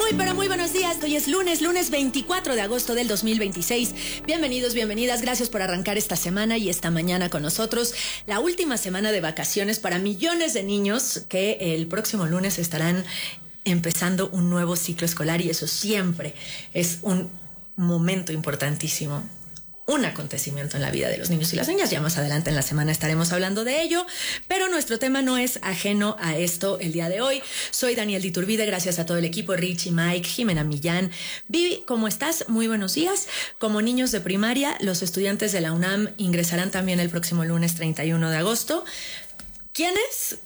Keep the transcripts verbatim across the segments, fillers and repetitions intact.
Muy, pero muy buenos días. Hoy es lunes, lunes veinticuatro de agosto del dos mil veintiséis. Bienvenidos, bienvenidas. Gracias por arrancar esta semana y esta mañana con nosotros. La última semana de vacaciones para millones de niños que el próximo lunes estarán empezando un nuevo ciclo escolar, y eso siempre es un momento importantísimo. Un acontecimiento en la vida de los niños y las niñas. Ya más adelante en la semana estaremos hablando de ello, pero nuestro tema no es ajeno a esto el día de hoy. Soy Daniel Diturbide, gracias a todo el equipo, Richie, Mike, Jimena Millán. Vivi, ¿cómo estás? Muy buenos días. Como niños de primaria, los estudiantes de la UNAM ingresarán también el próximo lunes treinta y uno de agosto. ¿Quiénes?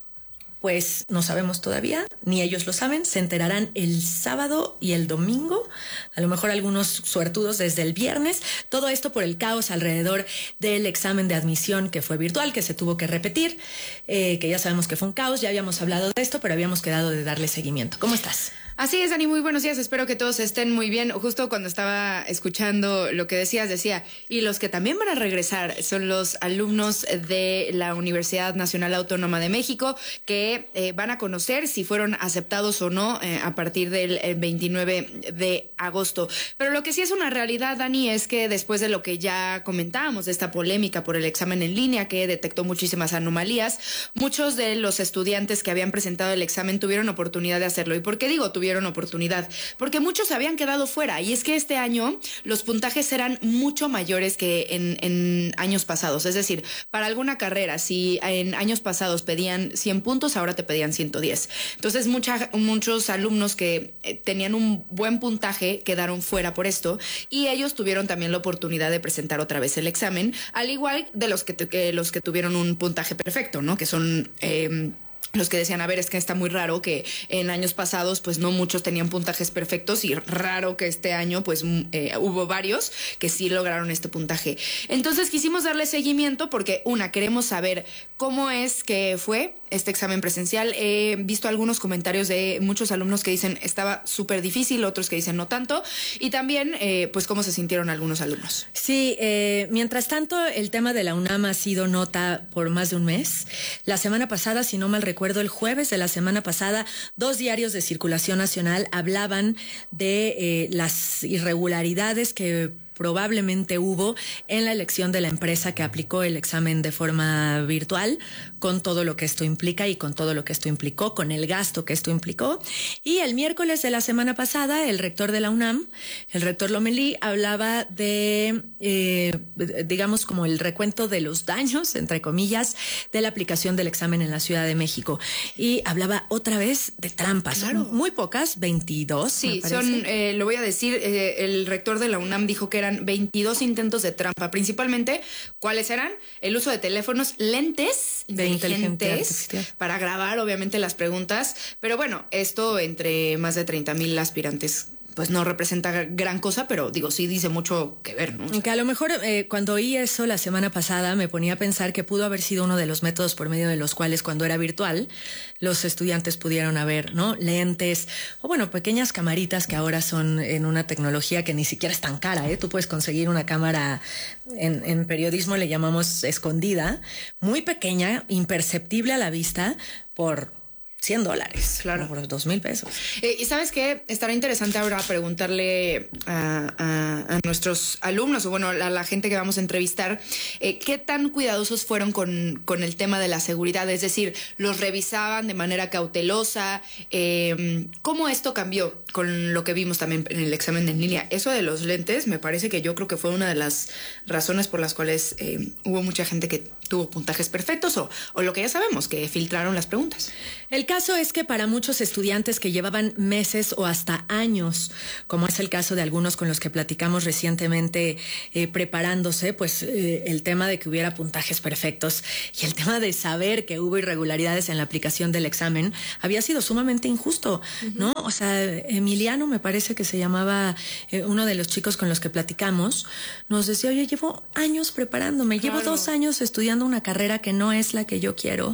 Pues no sabemos todavía, ni ellos lo saben. Se enterarán el sábado y el domingo, a lo mejor algunos suertudos desde el viernes. Todo esto por el caos alrededor del examen de admisión que fue virtual, que se tuvo que repetir, eh, que ya sabemos que fue un caos. Ya habíamos hablado de esto, pero habíamos quedado de darle seguimiento. ¿Cómo estás? Así es, Dani, muy buenos días. Espero que todos estén muy bien. Justo cuando estaba escuchando lo que decías, decía, y los que también van a regresar son los alumnos de la Universidad Nacional Autónoma de México, que eh, van a conocer si fueron aceptados o no eh, a partir del eh, veintinueve de agosto. Pero lo que sí es una realidad, Dani, es que después de lo que ya comentábamos, de esta polémica por el examen en línea que detectó muchísimas anomalías, muchos de los estudiantes que habían presentado el examen tuvieron oportunidad de hacerlo. ¿Y por qué digo tuvieron oportunidad? Porque muchos se habían quedado fuera, y es que este año los puntajes eran mucho mayores que en, en años pasados. Es decir, para alguna carrera, si en años pasados pedían cien puntos, ahora te pedían ciento diez. Entonces mucha, muchos alumnos que tenían un buen puntaje quedaron fuera por esto, y ellos tuvieron también la oportunidad de presentar otra vez el examen, al igual de los que, que los que tuvieron un puntaje perfecto, ¿no? Que son eh, los que decían, a ver, es que está muy raro que en años pasados pues no muchos tenían puntajes perfectos, y raro que este año pues eh, hubo varios que sí lograron este puntaje. Entonces quisimos darle seguimiento porque, una, queremos saber cómo es que fue este examen presencial. He visto algunos comentarios de muchos alumnos que dicen estaba súper difícil, otros que dicen no tanto, y también eh, pues cómo se sintieron algunos alumnos. Sí, eh, mientras tanto el tema de la UNAM ha sido nota por más de un mes. La semana pasada, si no mal recuerdo, el jueves de la semana pasada, dos diarios de circulación nacional hablaban de eh, las irregularidades que probablemente hubo en la elección de la empresa que aplicó el examen de forma virtual, con todo lo que esto implica y con todo lo que esto implicó, con el gasto que esto implicó. Y el miércoles de la semana pasada, el rector de la UNAM, el rector Lomelí, hablaba de, eh, digamos, como el recuento de los daños, entre comillas, de la aplicación del examen en la Ciudad de México. Y hablaba otra vez de trampas. Claro. Muy pocas, veintidós. Sí, son, eh, lo voy a decir, eh, el rector de la UNAM dijo que eran veintidós intentos de trampa. Principalmente, ¿cuáles eran? El uso de teléfonos, lentes inteligentes para grabar, obviamente, las preguntas. Pero bueno, esto entre más de treinta mil aspirantes pues no representa gran cosa, pero digo, sí dice mucho que ver, ¿no? Que a lo mejor eh, cuando oí eso la semana pasada me ponía a pensar que pudo haber sido uno de los métodos por medio de los cuales, cuando era virtual, los estudiantes pudieron haber, ¿no? Lentes o bueno, pequeñas camaritas que ahora son en una tecnología que ni siquiera es tan cara, ¿eh? Tú puedes conseguir una cámara, en, en periodismo le llamamos escondida, muy pequeña, imperceptible a la vista, por cien dólares, claro, por dos mil pesos. Eh, y sabes qué, estará interesante ahora preguntarle a, a, a nuestros alumnos, o bueno, a la gente que vamos a entrevistar, eh, qué tan cuidadosos fueron con, con el tema de la seguridad. Es decir, los revisaban de manera cautelosa. Eh, ¿Cómo esto cambió con lo que vimos también en el examen en línea? Eso de los lentes, me parece que yo creo que fue una de las razones por las cuales eh, hubo mucha gente que tuvo puntajes perfectos, o, o lo que ya sabemos, que filtraron las preguntas. El caso es que para muchos estudiantes que llevaban meses o hasta años, como es el caso de algunos con los que platicamos recientemente eh, preparándose, pues eh, el tema de que hubiera puntajes perfectos y el tema de saber que hubo irregularidades en la aplicación del examen había sido sumamente injusto, uh-huh. ¿no? O sea, Emiliano, me parece que se llamaba eh, uno de los chicos con los que platicamos, nos decía, oye, llevo años preparándome, claro. llevo dos años estudiando una carrera que no es la que yo quiero,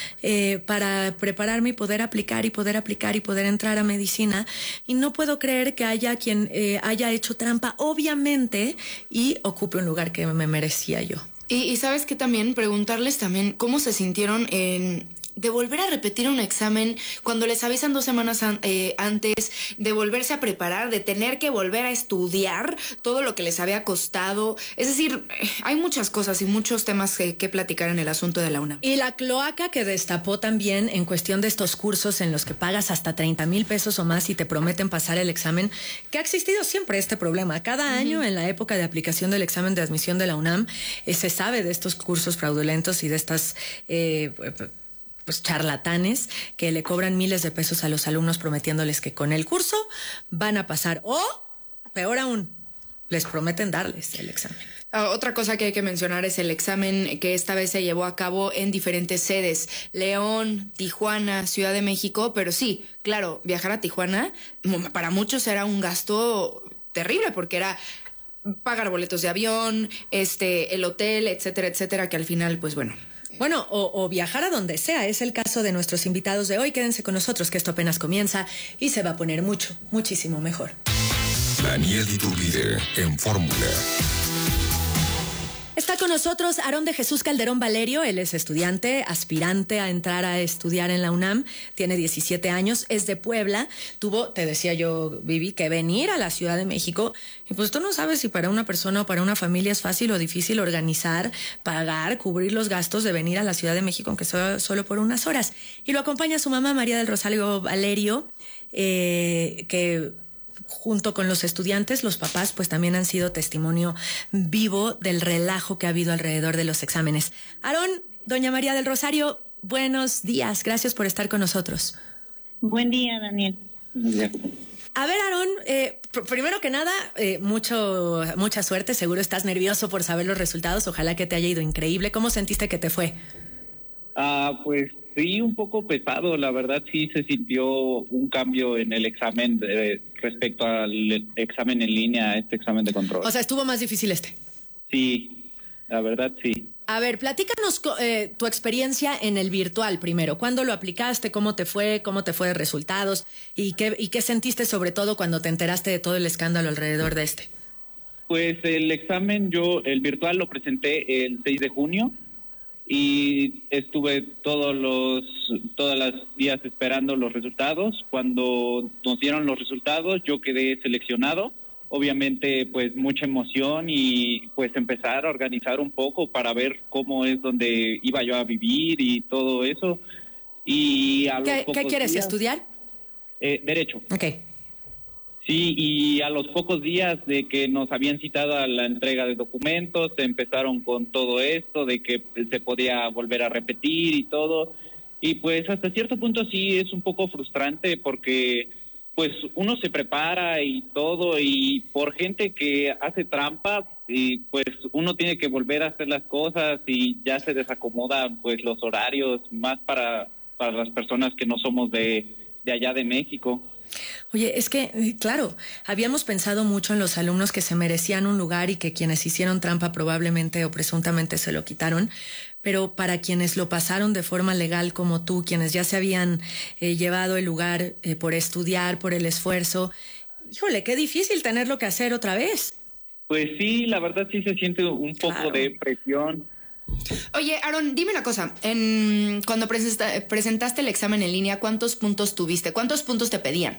eh, para prepararme y poder aplicar y poder aplicar y poder entrar a medicina, y no puedo creer que haya quien eh, haya hecho trampa, obviamente, y ocupe un lugar que me merecía yo. Y, y sabes que también preguntarles también cómo se sintieron en de volver a repetir un examen cuando les avisan dos semanas an- eh, antes, de volverse a preparar, de tener que volver a estudiar todo lo que les había costado. Es decir, hay muchas cosas y muchos temas que, que platicar en el asunto de la UNAM. Y la cloaca que destapó también en cuestión de estos cursos en los que pagas hasta treinta mil pesos o más y te prometen pasar el examen, que ha existido siempre este problema. Cada uh-huh. año en la época de aplicación del examen de admisión de la UNAM eh, se sabe de estos cursos fraudulentos y de estas... Eh, pues charlatanes que le cobran miles de pesos a los alumnos prometiéndoles que con el curso van a pasar o, peor aún, les prometen darles el examen. Uh, otra cosa que hay que mencionar es el examen que esta vez se llevó a cabo en diferentes sedes, León, Tijuana, Ciudad de México, pero sí, claro, viajar a Tijuana para muchos era un gasto terrible porque era pagar boletos de avión, este, el hotel, etcétera, etcétera, que al final, pues bueno... Bueno, o, o viajar a donde sea. Es el caso de nuestros invitados de hoy. Quédense con nosotros, que esto apenas comienza y se va a poner mucho, muchísimo mejor. Daniel Iturbide en Fórmula. Está con nosotros Aarón de Jesús Calderón Valerio. Él es estudiante, aspirante a entrar a estudiar en la UNAM. Tiene diecisiete años, es de Puebla. Tuvo, te decía yo, Vivi, que venir a la Ciudad de México. Y pues tú no sabes si para una persona o para una familia es fácil o difícil organizar, pagar, cubrir los gastos de venir a la Ciudad de México, aunque sea solo por unas horas. Y lo acompaña su mamá, María del Rosario Valerio, eh, que... junto con los estudiantes, los papás, pues también han sido testimonio vivo del relajo que ha habido alrededor de los exámenes. Aarón, doña María del Rosario, buenos días, gracias por estar con nosotros. Buen día, Daniel. Buen día. A ver, Aarón, eh, pr- primero que nada, eh, mucho, mucha suerte, seguro estás nervioso por saber los resultados, ojalá que te haya ido increíble. ¿Cómo sentiste que te fue? Ah, pues sí, un poco pesado, la verdad sí se sintió un cambio en el examen de, respecto al examen en línea, este examen de control. O sea, estuvo más difícil este. Sí, la verdad sí. A ver, platícanos eh, tu experiencia en el virtual primero. ¿Cuándo lo aplicaste? ¿Cómo te fue? ¿Cómo te fue de resultados? ¿Y qué, y qué sentiste sobre todo cuando te enteraste de todo el escándalo alrededor de este? Pues el examen, yo el virtual lo presenté el seis de junio. Y estuve todos los todas las días esperando los resultados. Cuando nos dieron los resultados, yo quedé seleccionado. Obviamente, pues mucha emoción y pues empezar a organizar un poco para ver cómo es donde iba yo a vivir y todo eso. Y a ¿Qué, los ¿qué quieres días, estudiar? Eh, derecho. Okay. Sí, y a los pocos días de que nos habían citado a la entrega de documentos, empezaron con todo esto, de que se podía volver a repetir y todo. Y pues hasta cierto punto sí es un poco frustrante porque pues uno se prepara y todo, y por gente que hace trampa, y pues uno tiene que volver a hacer las cosas y ya se desacomodan pues los horarios, más para, para las personas que no somos de, de allá de México. Oye, es que, claro, habíamos pensado mucho en los alumnos que se merecían un lugar y que quienes hicieron trampa probablemente o presuntamente se lo quitaron, pero para quienes lo pasaron de forma legal como tú, quienes ya se habían eh, llevado el lugar eh, por estudiar, por el esfuerzo, híjole, qué difícil tenerlo que hacer otra vez. Pues sí, la verdad sí se siente un poco claro. de presión. Oye, Aarón, dime una cosa. En, cuando presenta, presentaste el examen en línea, ¿cuántos puntos tuviste? ¿Cuántos puntos te pedían?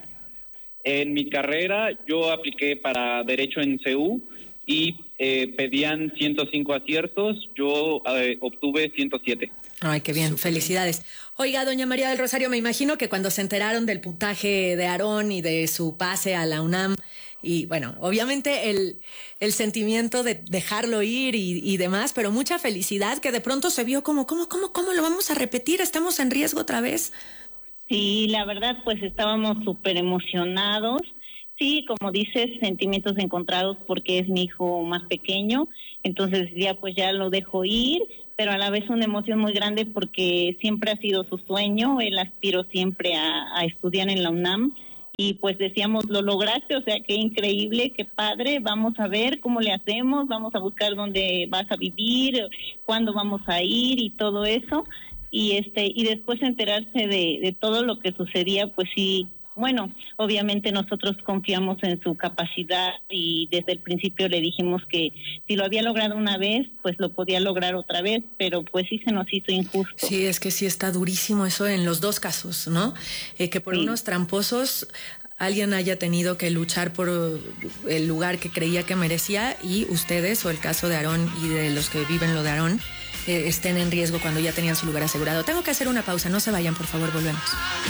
En mi carrera yo apliqué para Derecho en C U y eh, pedían ciento cinco aciertos. Yo eh, obtuve ciento siete. Ay, qué bien. Super. Felicidades. Oiga, doña María del Rosario, me imagino que cuando se enteraron del puntaje de Aarón y de su pase a la UNAM, y bueno, obviamente el, el sentimiento de dejarlo ir y, y demás, pero mucha felicidad que de pronto se vio como, ¿cómo, cómo, cómo lo vamos a repetir? ¿Estamos en riesgo otra vez? Sí, la verdad, pues estábamos súper emocionados. Sí, como dices, sentimientos encontrados porque es mi hijo más pequeño, entonces ya pues ya lo dejo ir, pero a la vez una emoción muy grande porque siempre ha sido su sueño, él aspiró siempre a, a estudiar en la UNAM. Y pues decíamos, lo lograste, o sea, qué increíble, qué padre, vamos a ver cómo le hacemos, vamos a buscar dónde vas a vivir, cuándo vamos a ir y todo eso. Y este y después enterarse de, de todo lo que sucedía, pues sí, Bueno, obviamente nosotros confiamos en su capacidad y desde el principio le dijimos que si lo había logrado una vez, pues lo podía lograr otra vez, pero pues sí se nos hizo injusto. Sí, es que sí está durísimo eso en los dos casos, ¿no? Eh, que por sí. unos tramposos alguien haya tenido que luchar por el lugar que creía que merecía y ustedes, o el caso de Aarón y de los que viven lo de Aarón, eh, estén en riesgo cuando ya tenían su lugar asegurado. Tengo que hacer una pausa, no se vayan, por favor, volvemos.